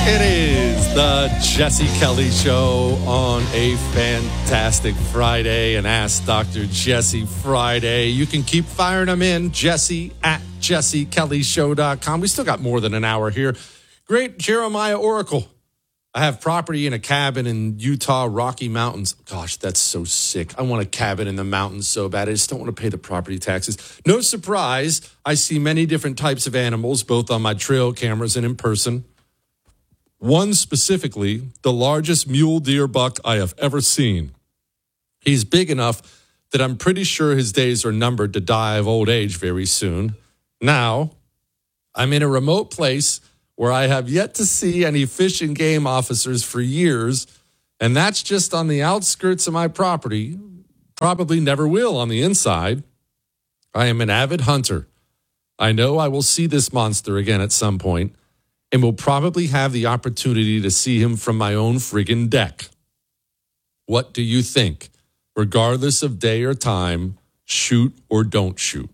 It is the Jesse Kelly Show on a fantastic Friday, an Ask Dr. Jesse Friday. You can keep firing them in, Jesse at jessekellyshow.com. We still got more than an hour here. Great Jeremiah Oracle. I have property in a cabin in Utah, Rocky Mountains. Gosh, that's so sick. I want a cabin in the mountains so bad. I just don't want to pay the property taxes. No surprise, I see many different types of animals, both on my trail cameras and in person. One specifically, the largest mule deer buck I have ever seen. He's big enough that I'm pretty sure his days are numbered to die of old age very soon. Now, I'm in a remote place where I have yet to see any fish and game officers for years, and that's just on the outskirts of my property. Probably never will on the inside. I am an avid hunter. I know I will see this monster again at some point, and will probably have the opportunity to see him from my own friggin' deck. What do you think? Regardless of day or time, shoot or don't shoot?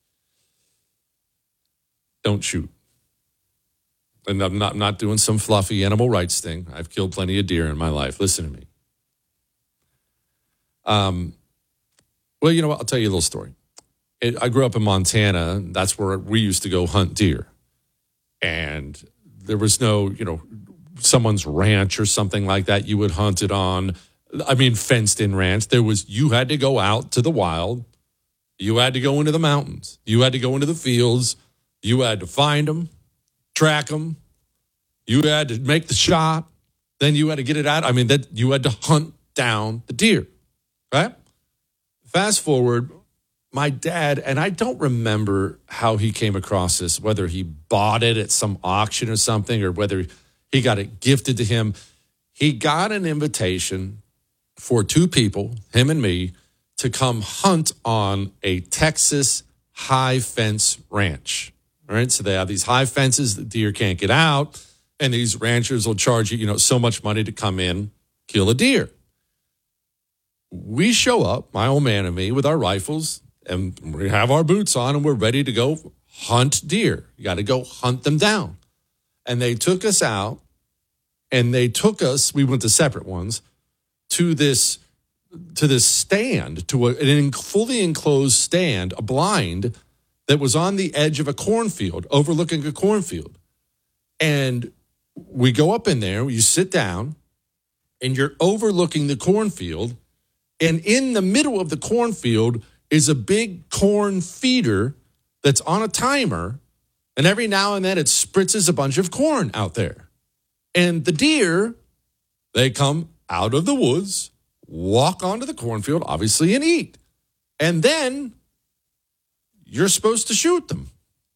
Don't shoot. And I'm not doing some fluffy animal rights thing. I've killed plenty of deer in my life. Listen to me. Well, you know what? I'll tell you a little story. I grew up in Montana. That's where we used to go hunt deer. And there was no, someone's ranch or something like that you would hunt it on. I mean, fenced-in ranch. You had to go out to the wild. You had to go into the mountains. You had to go into the fields. You had to find them, track them. You had to make the shot. Then you had to get it out. I mean, you had to hunt down the deer, right? Fast forward, my dad, and I don't remember how he came across this, whether he bought it at some auction or something, or whether he got it gifted to him. He got an invitation for two people, him and me, to come hunt on a Texas high fence ranch. All right, so they have these high fences that deer can't get out, and these ranchers will charge you, so much money to come in, kill a deer. We show up, my old man and me, with our rifles, and we have our boots on, and we're ready to go hunt deer. You got to go hunt them down. And they took us out, and we went to separate ones, to this stand, to an fully enclosed stand, a blind, that was on the edge of a cornfield, overlooking a cornfield. And we go up in there, you sit down, and you're overlooking the cornfield, and in the middle of the cornfield is a big corn feeder that's on a timer, and every now and then it spritzes a bunch of corn out there. And the deer, they come out of the woods, walk onto the cornfield, obviously, and eat. And then you're supposed to shoot them.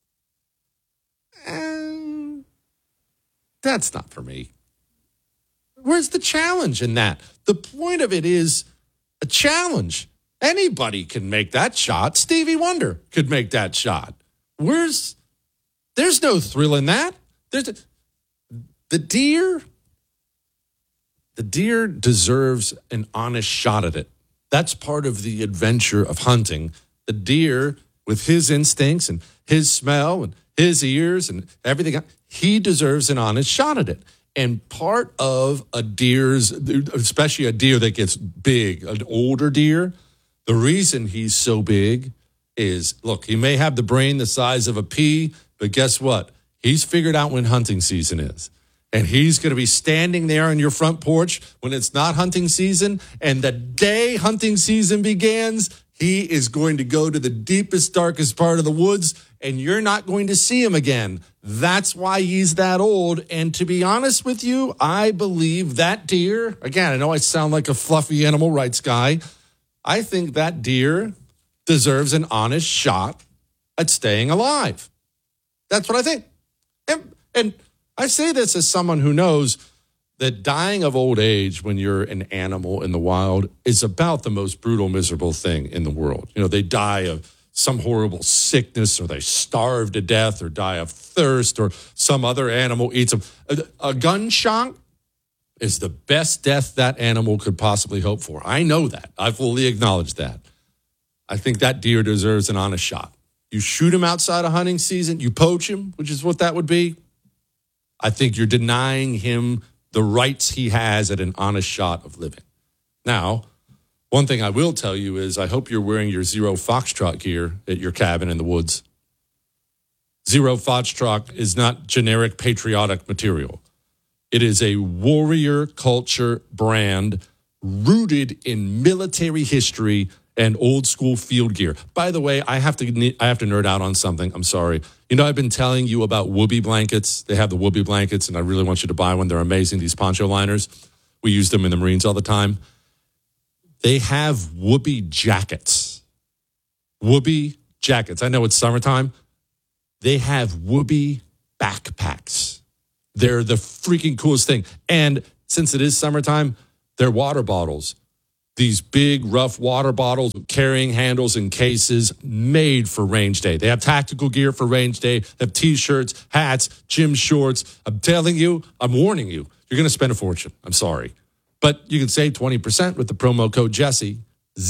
And that's not for me. Where's the challenge in that? The point of it is a challenge. Anybody can make that shot. Stevie Wonder could make that shot. There's no thrill in that. The deer deserves an honest shot at it. That's part of the adventure of hunting. The deer, with his instincts and his smell and his ears and everything, he deserves an honest shot at it. And part of a deer's, especially a deer that gets big, an older deer, the reason he's so big is, look, he may have the brain the size of a pea, but guess what? He's figured out when hunting season is. And he's going to be standing there on your front porch when it's not hunting season. And the day hunting season begins, he is going to go to the deepest, darkest part of the woods, and you're not going to see him again. That's why he's that old. And to be honest with you, I believe that deer, again, I know I sound like a fluffy animal rights guy, I think that deer deserves an honest shot at staying alive. That's what I think. And I say this as someone who knows that dying of old age when you're an animal in the wild is about the most brutal, miserable thing in the world. They die of some horrible sickness, or they starve to death, or die of thirst, or some other animal eats them. A gunshot is the best death that animal could possibly hope for. I know that. I fully acknowledge that. I think that deer deserves an honest shot. You shoot him outside of hunting season, you poach him, which is what that would be. I think you're denying him the rights he has at an honest shot of living. Now, one thing I will tell you is I hope you're wearing your Zero Foxtrot gear at your cabin in the woods. Zero Foxtrot is not generic patriotic material. It is a warrior culture brand rooted in military history and old school field gear. By the way, I have to nerd out on something. I'm sorry. You know, I've been telling you about Whoopee blankets. They have the Whoopee blankets, and I really want you to buy one. They're amazing, these poncho liners. We use them in the Marines all the time. They have Whoopee jackets. Whoopee jackets. I know it's summertime. They have Whoopee backpacks. They're the freaking coolest thing. And since it is summertime, they're water bottles. These big, rough water bottles with carrying handles and cases made for range day. They have tactical gear for range day. They have T-shirts, hats, gym shorts. I'm telling you, I'm warning you, you're going to spend a fortune. I'm sorry. But you can save 20% with the promo code Jesse.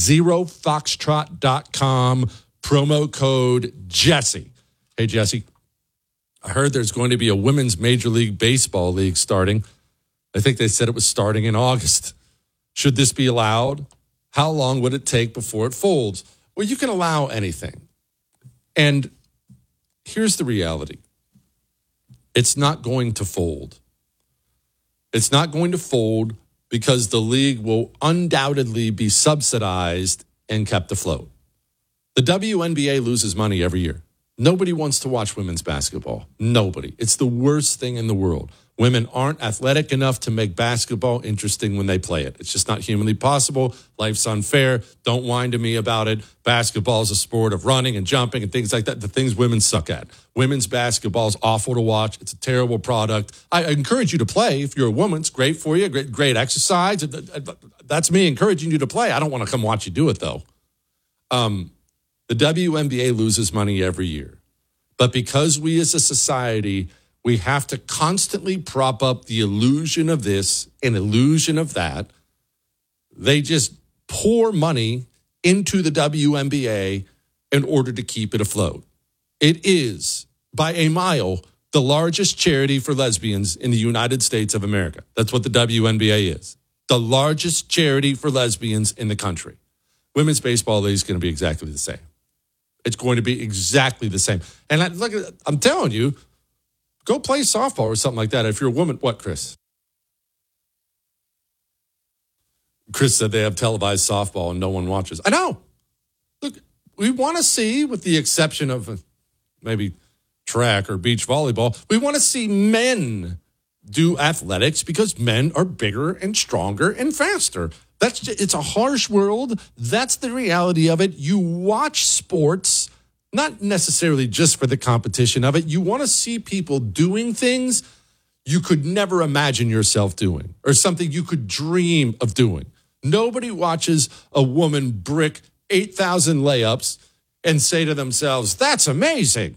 ZeroFoxtrot.com, promo code Jesse. Hey, Jesse, I heard there's going to be a women's Major League Baseball league starting. I think they said it was starting in August. Should this be allowed? How long would it take before it folds? Well, you can allow anything. And here's the reality. It's not going to fold. It's not going to fold because the league will undoubtedly be subsidized and kept afloat. The WNBA loses money every year. Nobody wants to watch women's basketball. Nobody. It's the worst thing in the world. Women aren't athletic enough to make basketball interesting when they play it. It's just not humanly possible. Life's unfair. Don't whine to me about it. Basketball is a sport of running and jumping and things like that, the things women suck at. Women's basketball is awful to watch. It's a terrible product. I encourage you to play. If you're a woman, it's great for you. Great exercise. That's me encouraging you to play. I don't want to come watch you do it, though. The WNBA loses money every year. But because we as a society, we have to constantly prop up the illusion of this and illusion of that, they just pour money into the WNBA in order to keep it afloat. It is, by a mile, the largest charity for lesbians in the United States of America. That's what the WNBA is. The largest charity for lesbians in the country. Women's baseball league is going to be exactly the same. It's going to be exactly the same. And I'm telling you, go play softball or something like that. If you're a woman, what, Chris? Chris said they have televised softball and no one watches. I know. Look, we want to see, with the exception of maybe track or beach volleyball, we want to see men do athletics because men are bigger and stronger and faster. It's a harsh world. That's the reality of it. You watch sports, not necessarily just for the competition of it. You want to see people doing things you could never imagine yourself doing or something you could dream of doing. Nobody watches a woman brick 8,000 layups and say to themselves, that's amazing.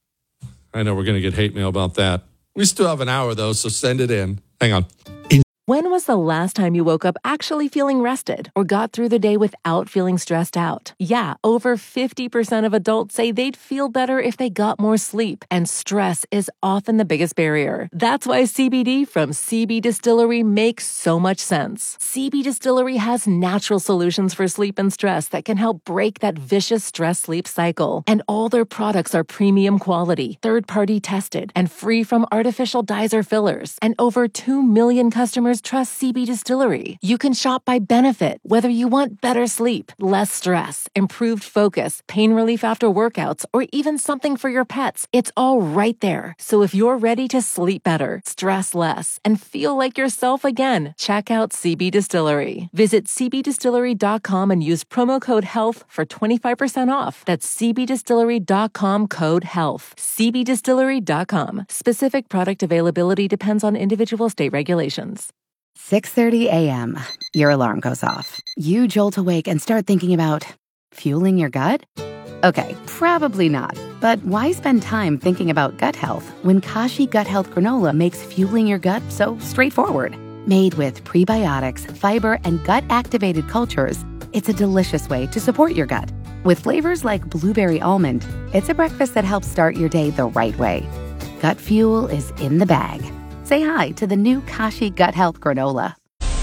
I know we're going to get hate mail about that. We still have an hour, though, so send it in. Hang on. When was the last time you woke up actually feeling rested or got through the day without feeling stressed out? Yeah, over 50% of adults say they'd feel better if they got more sleep, and stress is often the biggest barrier. That's why CBD from CB Distillery makes so much sense. CB Distillery has natural solutions for sleep and stress that can help break that vicious stress-sleep cycle. And all their products are premium quality, third-party tested, and free from artificial dyes or fillers. And over 2 million customers trust CB Distillery. You can shop by benefit, whether you want better sleep, less stress, improved focus, pain relief after workouts, or even something for your pets. It's all right there. So if you're ready to sleep better, stress less, and feel like yourself again, check out CB Distillery. Visit cbdistillery.com and use promo code HEALTH for 25% off. That's cbdistillery.com, code HEALTH. cbdistillery.com. Specific product availability depends on individual state regulations. 6:30 a.m. Your alarm goes off. You jolt awake and start thinking about fueling your gut? Okay, probably not. But why spend time thinking about gut health when Kashi Gut Health Granola makes fueling your gut so straightforward? Made with prebiotics, fiber, and gut-activated cultures, it's a delicious way to support your gut. With flavors like blueberry almond, it's a breakfast that helps start your day the right way. Gut fuel is in the bag. say hi to the new Kashi Gut Health Granola.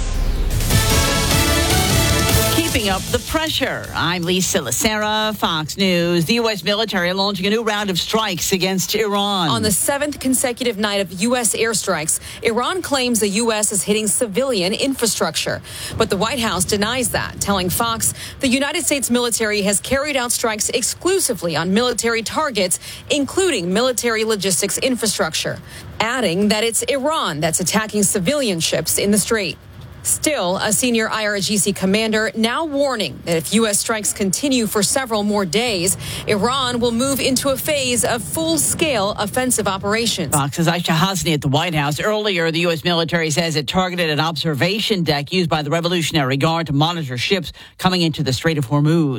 Keeping up the pressure. I'm Lisa Lacera, Fox News. The U.S. military launching a new round of strikes against Iran. On the 7th consecutive night of U.S. airstrikes, Iran claims the U.S. is hitting civilian infrastructure. But the White House denies that, telling Fox the United States military has carried out strikes exclusively on military targets, including military logistics infrastructure, adding that it's Iran that's attacking civilian ships in the Strait. Still, a senior IRGC commander now warning that if U.S. strikes continue for several more days, Iran will move into a phase of full-scale offensive operations. Fox's Aisha Hasni at the White House. Earlier, the U.S. military says it targeted an observation deck used by the Revolutionary Guard to monitor ships coming into the Strait of Hormuz.